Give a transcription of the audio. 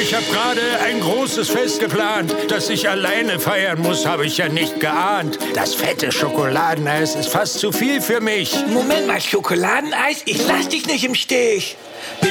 Ich habe gerade ein großes Fest geplant. Dass ich alleine feiern muss, habe ich ja nicht geahnt. Das fette Schokoladeneis ist fast zu viel für mich. Moment mal, Schokoladeneis? Ich lass dich nicht im Stich.